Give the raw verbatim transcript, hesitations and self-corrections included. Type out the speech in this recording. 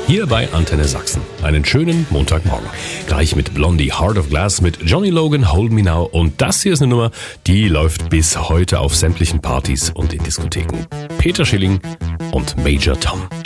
hier bei Antenne Sachsen. Einen schönen Montagmorgen. Gleich mit Blondie, Heart of Glass, mit Johnny Logan, Hold Me Now. Und das hier ist eine Nummer, die läuft bis heute auf sämtlichen Partys und in Diskotheken. Peter Schilling und Major Tom.